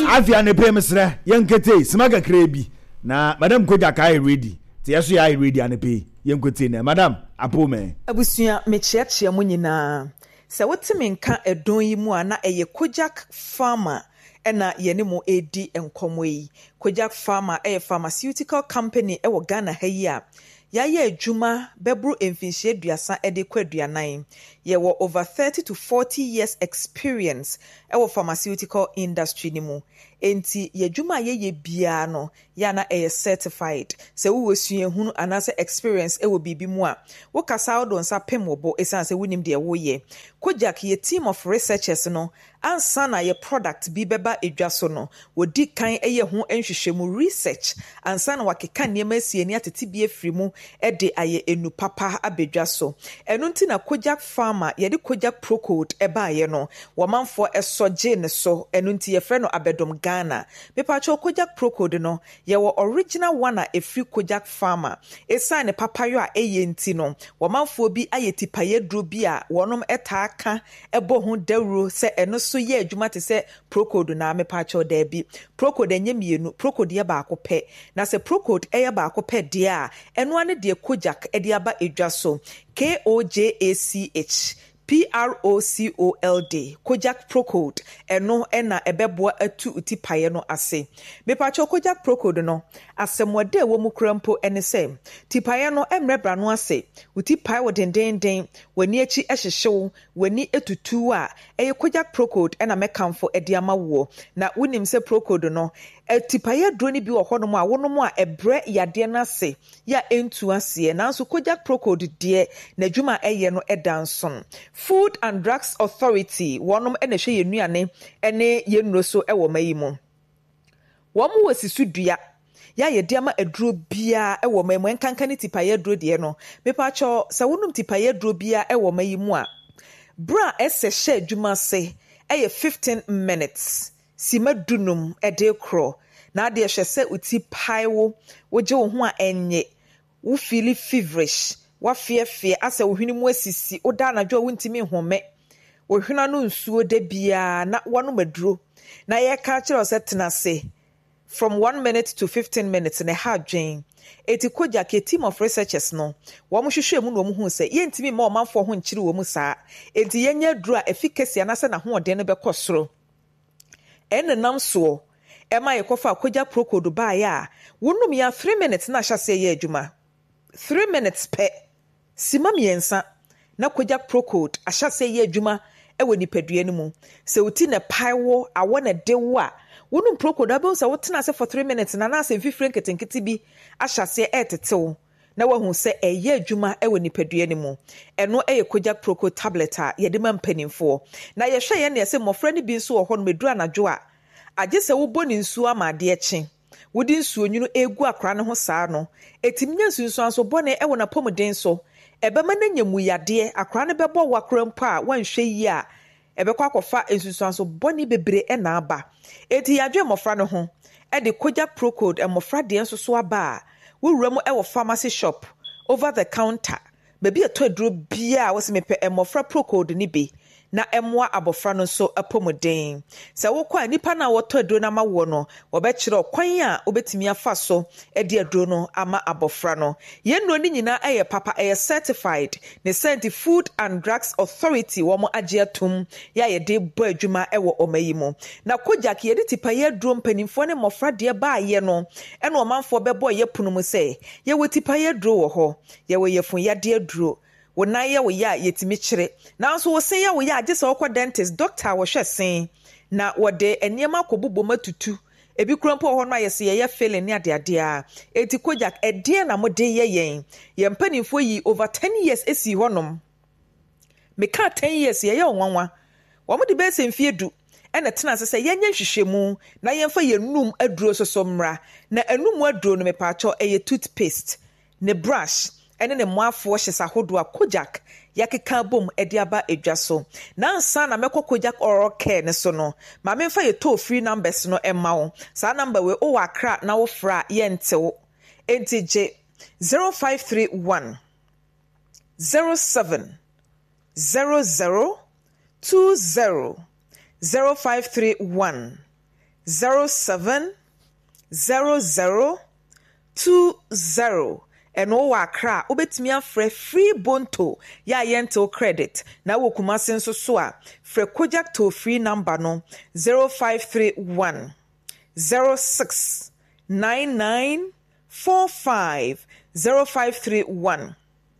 Afia ne pay mesra yenkete smaga krebi na madam Kojak I ready. Tiasu I ready and pay yenkete na madam apome. Abusua me chiachia mu nyina. Se wotime nka edon yi mu ana eye Kojak Pharma ena yene mo edi enkomo yi. Kojak Pharma eye pharmaceutical company ewo Ghana ha yi a yaye adwuma bebru emfinhie duasa ede kwaduanan. Ye wo over 30 to 40 years experience ewo pharmaceutical industry ni mu. Enti ye adwuma ye bia no ya na certified. Se wo sue hunu anase experience ewo bibi mu a wo kasa wo nsa pemobo esan se wonim de wo ye. Kojak ye team of researchers no ansa na ye product bi beba edwa so no wodi kan eye ho enhwehwemu research ansa na wakeka niam asieni atete bi afiri mu ede aye enu papa abedwa so. Enu nti na Kojak Pharma ye de Kojak Procode eba ye no womanfo esoje ne so enu nti ye frɛ no abedom Ghana. Mepacho Kojak Procode no ye wo original one a efri Kojak Pharma esa ne papayo a eye nti no womanfo bi aye tipaye dro bi a wonom eta aka ebo ho dawuro se eno so ye adwuma te se Procode na mepacho da bi Procode enye mienu Procode ye ba akopɛ na se Procode eye ba akopɛ de a eno ane de Kojak ede aba edwa so KOJACH PROCOLD Kojak Procode eno ena ebeboa atu utipaye no ase. Mepacho Kojak Procode no asemwade wo mu krampo ene se tipaye no emrebra no ase utipaye wo dendenden wani achi ehyehyew wani etutu a eye Kojak Procode ena mekamfo ede ama wo na wonim se Procode no tipaye droni bi wo honom a wonom a ebre yade na ase ya entu ase nanso Kojak Procode de na dwuma eye no edanson. Food and Drugs Authority wonom ene hwe yenuane ene yenuro so ewo mayimu womo wasisu dua ya ye diama aduro bia ewo mayimu enkanka ne tipaye aduro de no mepacho sa wonum tipaye aduro bia ewo mayimu a bra ese hye adwuma se eye 15 minutes sima dunum ede kro na ade hye se uti paiwo woje wo ho a enye wo feel feverish wa fie asa wohwini mu asisi oda na dwo wontimi home wohwina no nsuo de bia na wono maduro na ye ka kire ose tenase from 1 minute to 15 minutes na ha dwen eti Kojak a team of researchers no wo mo hwehwe mu no mo hu se yentimi ma omanfo ho nkire wo mu saa enti yenya duro a efficacy anase na ho de no bekosoro enenam so ema ye kofa Kojak Procode ba ya wonum ya 3 minutes na hyase ye adwuma 3 minutes pe sima miensa na Kojak Procode ahyase ye adwuma ewo nipadua ni mu se uti na paiwo awo na dewo a wonum Procode abon se wotena se for 3 minutes na na se fifire nketenkete bi ahyase etetew na wahu se eye adwuma ewo nipadua ni mu eno eye Kojak Procode tablet a ye de mampanimfo na ye hwe ye na se mofra ni bi nso wo ho no meduru anadwo a agye se wo boni nsuo amade eche wodi nsuo nyunu egu akra ne ho saa no etimnya nsuo anso bone ewo na pomuden so ebema na nyamuyade akra ne bebo wakra mpo a wanhwe yi a ebekwa akofa nsuo anso bone bebre na aba eti yadwe mofra ne ho e de Kojak Procode mofra de nso so aba wo wura mu ewo pharmacy shop over the counter bebi eto aduro bia wo se mepe mofra Procode ni bi na emwa abofra no so apomuden se wo kwa nipa na woto aduro na ma wo no wo be kire kwan a obetimi afa so e de aduro no ama abofra no yenno ni nyina eye papa eye certified ne sent Food and Drugs Authority wo mo agye atum ya ye de bo adwuma ewo omayimo na Kojak ye de tipaye aduro mpanimfo ne mofra de ba ye no ene omanfo bebo ye punu mu se ye wo tipaye aduro wo ho ye wo yefun ya de aduro wona ye wo ya yetimi kire nanso wo sen ya wo ya agye se okwa dentist doctor wo hwe sen na wo de eniema kobubo matutu ebi krampo ho no ayese ye feeling ne ade a eti Kojak ede na mo de ye mpanimfo yi over 10 years esi honom meka 10 years ye onwanwa wo mo de be se mfiedu ene tena se yenye hwehwemu na yemfa yenum aduro soso mra na enum aduro no mepaacho eye toothpaste ne brush ene ne moafo hyesa hodo a Kojak yakeka bom ede aba edwa so na nsa na mekọ Kojak oral care ne so no ma memfa ye toll free numbers no emma wo sa number we o wakra na wo fra ye ntewo ntije 0531 07 00 20 0531 070020 eno wa Accra obetimi afre free bonto ya yentel credit na wo Kumasi nso so a free Kojak toll free number no 0531 069945 0531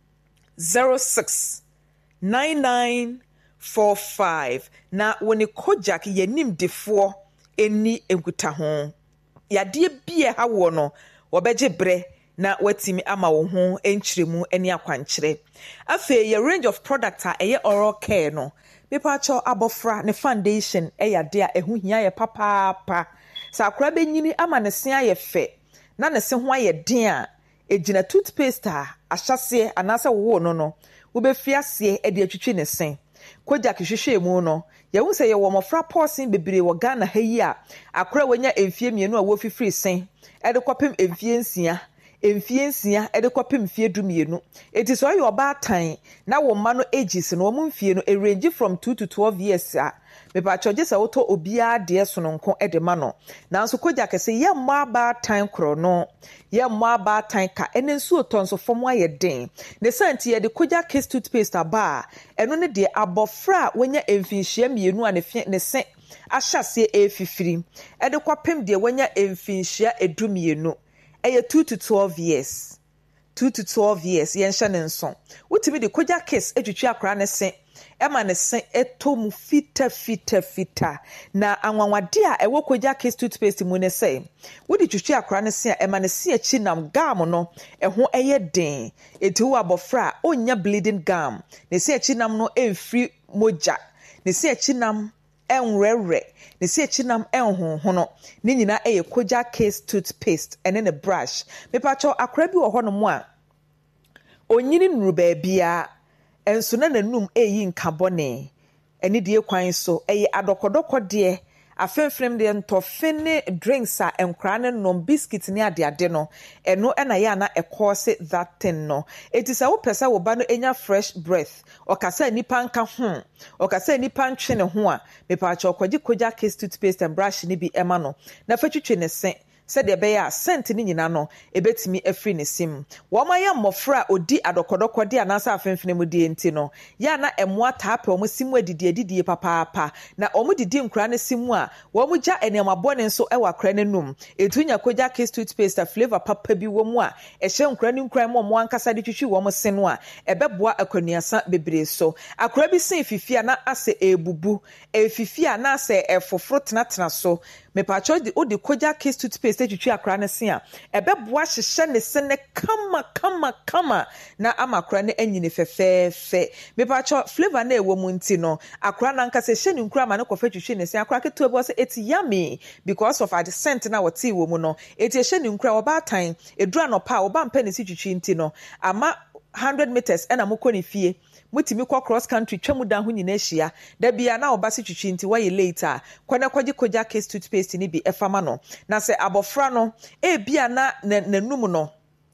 069945 na woni Kojak yenim defo eni enkuta ho yade bie ha wo no wobeje bre na watimi ama wo ho enchiremu eni akwankyere afa ye range of product a eye oral care no mepacho abofra ne foundation eyade a ehu hia ye papa sa akra benyini ama ne se aye fe na ne se ho aye den a ejina toothpaste a ahyase anasa wo no wo be fiase e de atwitwi ne sen Kojak hwehwe mu no ye hu se ye wo mofra portion bebere wo Ghana ha yi a akra wanya emfie mienu a wo fifiri sen e de kopem emfie nsia ede kwapem fie dumienu eti so yo ba tan na wo ma no ages no wo mfie no range from 2 to 12 years a me pa choje se woto obia de so no nko ede ma no na nso Kojak se ye mma ba tan kro no ye mma ba tan ka ene nso otonso fom aye den ne santi ye de Kojak case toothpaste aba eno ne de abofra wonya emfinhia mienu a ne se ahyase efifiri ede kwapem de wonya emfinhia edumienu 2 to 12 years 2 to 12 years yen hye ne nso wotimi de Kojak case etwitwi akra ne se ema ne se etom fita na anwanwade a ewo Kojak case toothpaste mu ne se wodi twitwi akra ne se ema ne se achi nam gum no eho eye den eti wo abofra onya bleeding gum ne se achi nam no emfri moja ne se achi nam enrere ne se chinam enhonhono ne nyina eye Kojak case toothpaste ene ne brush me pacho akra bi wo hono mo a onyini nuru ba bia enso na nanum eyi nkabone ene die kwan so eye adokodoko de afemfrem de ntofene drinks a enkra ne nom biscuit ne ade no eno na ya na ekose that thing no etisa wo pesa wo ba no enya fresh breath okasa nipa nka ho okasa nipa ntwe ne ho a me pa cha okwaji Kojak case toothpaste and brush ne bi ema no na fatwitwe ne sen said the bear sent ni nyina no ebetimi afri ne sim wo ma ya mmofra odi adokodoko de anasa afenfene mu die nti no ya na emoa tape omo simu adidie papa na omo didi nkura ne simu a wo mu ja enema bone nso e wakra ne num etunya Kojak case toothpaste flavor papa bi wo mu a ehye nkura ne nkura mo ankasa de twitwi wo mo se no a ebeboa akwanuasa bebre so akura bi sin fifia na ase ebubu efifia na ase efoforo tenatena so me pa cho di odi Kojak case toothpaste twitwi akra ne se a ebeboa hyehye ne se ne kama na amakra ne anyine fefefe me pa cho flavor na ewo mu nti no akra na nka se hye ne nkura ma ne kofa twitwi ne se akra keto ebo se it's yummy because of the scent na what wo mu no eti hye ne nkura oba tan edura no pa oba mpa ne si twitwi nti no ama 100 meters ena mukọ ne fie mutimi kwa cross country twemu da ho nyina hia da bia na obase twitwi nti waye later kwana kwaji Kojak case toothpaste ni bi efama no na se abofra no e bia na nanum no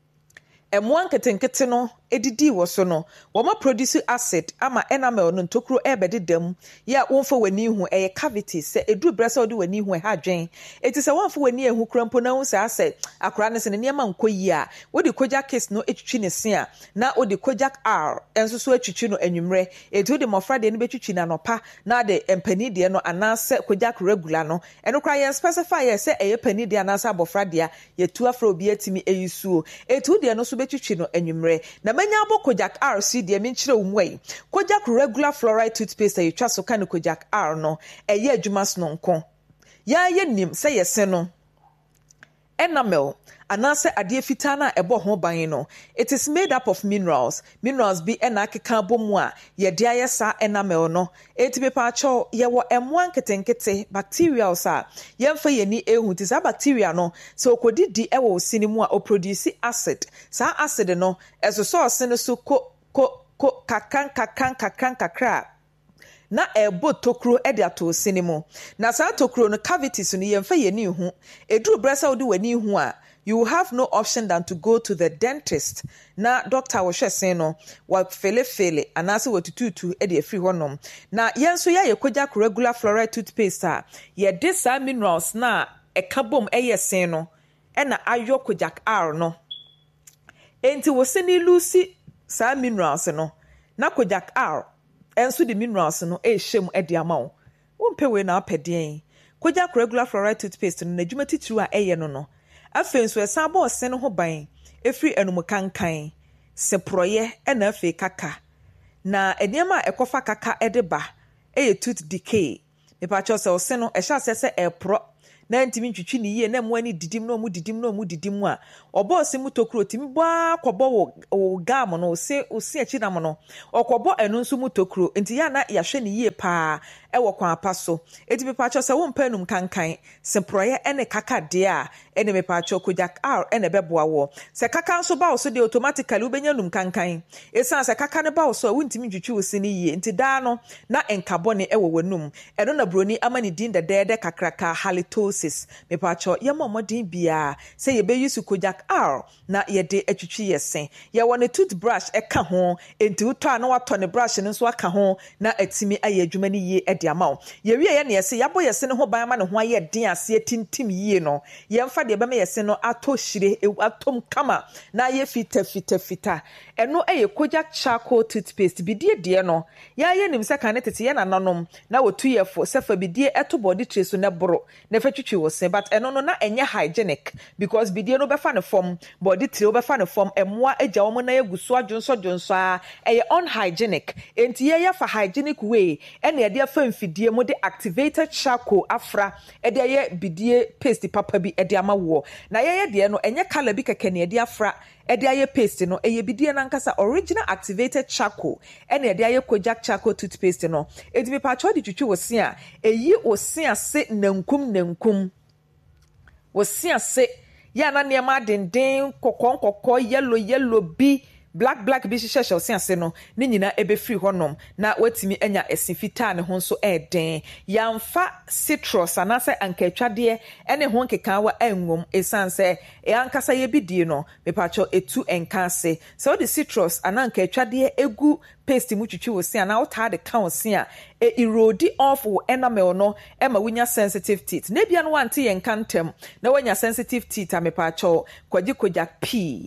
emwan ketenkete no edidi wo so no wo ma produce acid ama enamel no ntokuro ebededam ya wonfo wani hu eye cavity se edu bresa odi wani hu ha dwen eti se wonfo wani ehu krampo na hu se ase akora ne se ne niam nkoyi a wodi Kojak case no etwitwi ne se a na odi Kojak R enso so etwitwi no anwumre eti odi mofra de ne betwitwi na nopa na de empani de no anase Kojak regular no eno kra ye specify ye se eye pani de anase abofra de ye tu afro obi atimi eyisuo eti odi no so betwitwi no anwumre na manya abo Kojak R si de menkyere umwei Kojak regular fluoride toothpaste you twa so kan Kojak R no eye adwuma so nko ya ye nim se yese no enamel anase ade fita na ebo ho ban no it is made up of minerals bi ena akeka bomu a ye de ayesa enamel no etibe pa cho ye wo emwan ketenkete bacteria sa ye mfa ye ni ehu ti sa bacteria no so okodidi e wo sinimu a o produce acid sa acid no eso so osene so ko kakan kakra na ebo tokuro e de ato sinimo na sa tokuro no cavities no yemfa yeni hu eduru bresa wo de wani hu a you will have no option than to go to the dentist na doctor wo hwese no wa fele anase wo tututu e de afri honom na yenso ya yekoja regular fluoride toothpaste a ye de sa minerals na ekabom eyesen no e na ayo kojak R no enti wo se ni lucy sa minerals no na kojak R enso the minerals no e hyem e de ama wo mpewe na apedien kojak regular fluoride toothpaste no na dwuma titru a eye no afenso esa ba osen ho ban efri enum kankan seproye na afe kaka na enema ekofa kaka edeba tooth decay me pa cho se osen no ehya sese epro na ntimi ntwitwi ni yie na mo ani didim no mu didim a obo osen mu tokuro timi bwa kobo wo gam no osi achi na mo no okobo enu nso mu tokuro enti ya na ya hwe ni yie pa ewo kwa apaso eti me pa cho se wo mpanum kankan seproye ene kaka de a ene me pa cho kojak R ene beboa wo se kaka nso ba wo so de automatically wo benya num kankan esa se kaka ne ba wo so wo ntimi ntwitwi wo si ni yie enti da no na enkabone ewo wanum eno na broni amani din de kakraka halitosis me pa cho ye momodin bia se ye be use kojak R na ye de atwitwi yesen ye wone toothbrush eka ho enti uto a na wato ne brush ne nso aka ho na atimi aye adwuma ni yie ede ama ye wie ye ne yese yabo yese ne ho ban ma ne ho aye den ase tintim yie no ye mfa de be me yese no ato hire atom kama na ye fita eno eye kojak charcoal toothpaste bidie de no ya ye nim se kan tete ye na nanom na wotu ye fo sefa bidie eto body trace so ne boro na fa twitwi wo se but eno no na enye hygienic because bidie no be fa ne form body trace be fa ne form emwa agya wo na yeguso adwonso a eye unhygienic enti ye fa hygienic way ene ye de fa mfidie mo de activated charcoal afra e de ye bidie paste papa bi e de ama wo na ye de no enye color bi keke ne de afra e de aye paste no eye bidie na nkasa original activated charcoal ene de aye kojak charcoal toothpaste no edi me pa cho de twitwi wo se a eyi wo se ase nankum wo se ase ya na ne ma denden kokon yellow bi black bi hihye se ase no ne nyina ebe free honom na watimi anya esifita ne ho so eden yamfa citrus anase ankatwade ene ho nkeka wa enwom esanse ankasa ye bidie no mepacho etu enkase so the citrus anankatwade egu paste mu twitwi wo se ana wota de kan se a erode off wo enamel no ema wunya sensitive teeth na bia no wante ye nkantem na wanya sensitive teeth amepacho kojak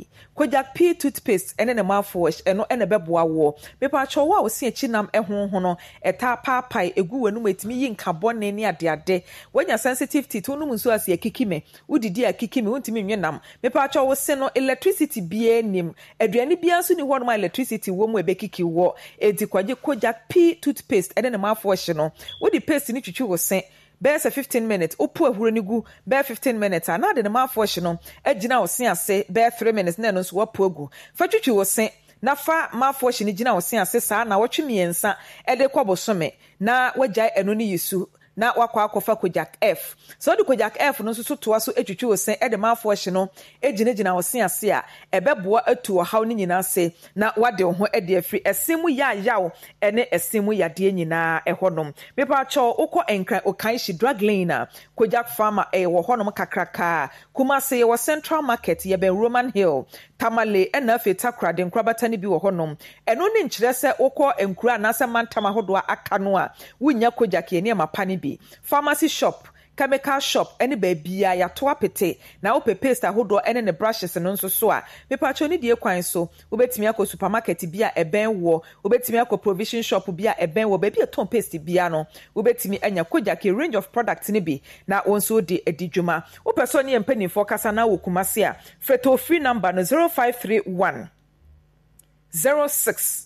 P toothpaste ene ne mouthwash eno ene beboa wo mepacho wa wo se achinam ehonho no eta papai egu wanu metimi yi nkabone ne ade wanya sensitive teeth wonu nso ase akikime udidi akikime wontimi nwenam mepacho wo se no electricity bia nim aduane bia nso ni ho no electricity wo mu ebekiki wo edi kojak P toothpaste ene ne mouthwash no wo di paste ni twitwi wo se Bear 15 minutes. Upu ahurenigu bear 15 minutes. Another the mouthwash no. Ejina osi ase bear 3 minutes. Ne no so wapuegu. Fatwichi wose na fa mouthwash ni jina osi ase saa na watwi miensa. Ede kwa bosome na wajai eno ni yisu. Na wakwa akofa kojak F. So the kojak F no so toa so etwitwi wose ede mouthwash no ejina osi ase a ebeboa atu haw ni nyina ase na wade ho ede afri esemu yaw ene esemu yade nyina ehonom mepa cho ukọ enkran okan shi drug lane kojak farmer wo honom kakraka kuma se wo central market ye ben Roman Hill Tamale ena feta krade nkrabata ni bi wo honom eno ni nkyere se ukọ enkura na se mantama hodoa aka no a wunya kojak ye ne mapane bi pharmacy shop chemical shop any baby ya to apete na wo paste ahodo ene ne brushes no nso so a mepacho ni die kwan so wobetimi akọ supermarket bia eben wo wobetimi akọ provision shop bia eben wo baby ton paste bia no wobetimi anya kojak range of products ni bi na wonso de edidwuma wo person ne mpanifo kasa na wo kumase a freto free number no 0531 06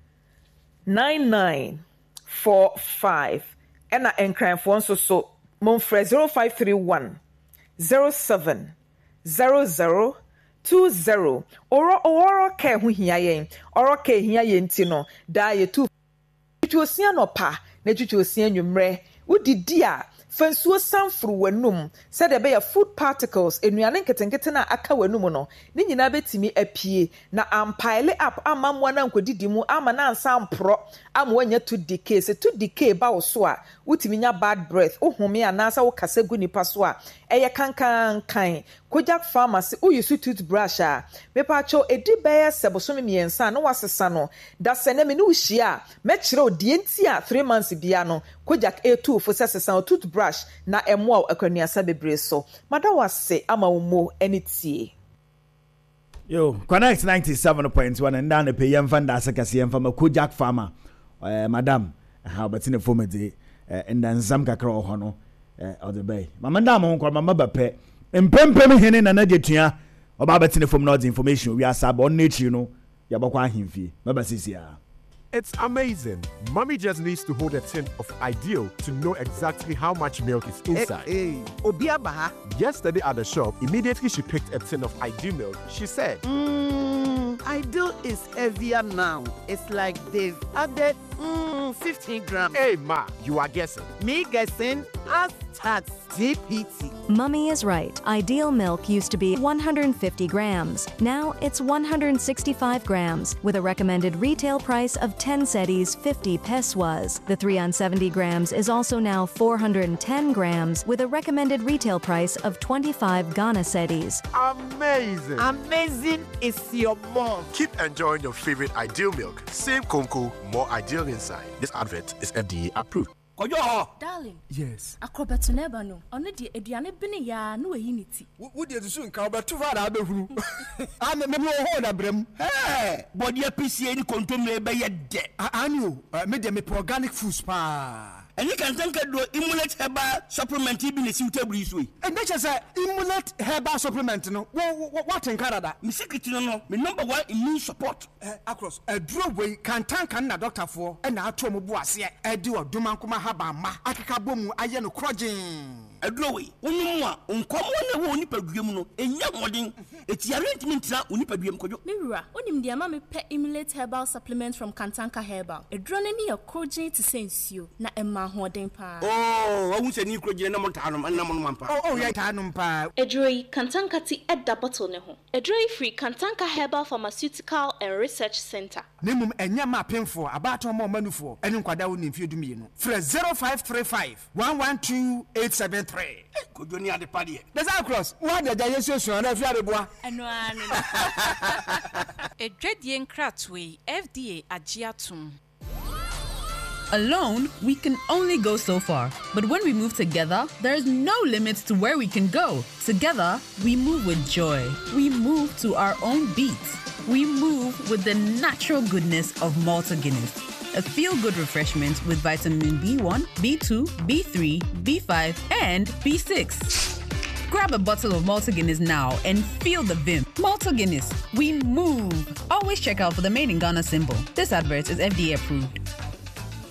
9945 ena enkranfo nso so Monfre 0531 07 00 20 oro ke hu hia yen oro ke hia yen ti no da ye tu twitwosia no pa na twitwosia nwumre udidi a fansuo sanfuru w'anum sɛ de bɛyɛ food particles enuane nketenkete na aka w'anum no ne nyinaa betimi apie na ampile up ama mmoa na nkodidi mu ama na ansa mpro ama wanya to decay se to decay ba wo so a wutimi nya bad breath ohome anasa wo kasa gu nipa so a ɛyɛ kankan Kojak Pharmacy uyisu toothbrush a mepacho edi bɛyɛ sɛboso miensa na wasesa no da sɛ ne me no hia mɛkyerɛ odie nti a 3 months bia no Kojak A2 fo sɛsesa toothbrush na ɛmoa akwanuasa bebre so mada wase ama wo mo anitie Yo, Connect 97.1 and down the pay yam fan that's a Cassian from a Kojak farmer. Madam, how about in the former day and then some cacro hono or the bay. Madam, uncle, my mother pay and pem hen in another tia or Babatina from North information. We are sub on nature, you know. Yabakwa him fee. Baba Sisia. It's amazing. Mommy just needs to hold a tin of Ideal to know exactly how much milk is inside. Yesterday at the shop, immediately she picked a tin of Ideal milk. She said, Ideal is heavier now. It's like they've added 15 grams. Hey ma, you are guessing. Me guessing? Hashtag DPT. Mummy is right. Ideal milk used to be 150 grams. Now it's 165 grams with a recommended retail price of 10 cedis 50 pesos. The 3 on 70 grams is also now 410 grams with a recommended retail price of 25 Ghana cedis. Amazing. Amazing is your mom. Keep enjoying your favorite Ideal milk. Same Conco, more Ideal inside. This advert is FDA approved. Darling. Yes. Akrobeto neba no. Ono de eduane bene ya no ehiniti. Wo de so nka obeto fa da abehuru. Me ho da brem. Hey, body appreciate ni kontomre be ye de. Ani o, me de me organic foods pa. And you can think do Immunate herbal supplement bi ne suitable isu yi. And they say Immunate herbal supplement no. What in Canada? Me secret no, me number 1 immune support. Across a draw way can na doctor for and na to mo bo ase e di oduma nkoma haba ma akeka bomu aye no krogin. Adrowe wonu a nkomo na wo nipaduam no enya modin eti arrangement na onipaduam kojo Mirror onim de ama me pe Immunate herbal supplement from Kantanka herbal edro na ne ya krogin to sensio na emma hoden pa oh wo se ni krogin na montanom na mo mampa oh ya tanom pa Edroi Kantanka ti edda bottle ne ho Edroi free Kantanka Herbal Pharmaceutical and Research Center nemum enya ma penfo abato mo manufo ene nkwada wo nimfie dumie no frɛ 0535 112 873 kojo ni ade pade there's across what the yesu so na fi adeboa eno anu Edredie nkratwe FDA agiatum. Alone, we can only go so far. But when we move together, there's no limits to where we can go. Together, we move with joy. We move to our own beats. We move with the natural goodness of Malta Guinness. A feel-good refreshment with vitamin B1, B2, B3, B5, and B6. Grab a bottle of Malta Guinness now and feel the vim. Malta Guinness, we move. Always check out for the Made in Ghana symbol. This advert is FDA approved.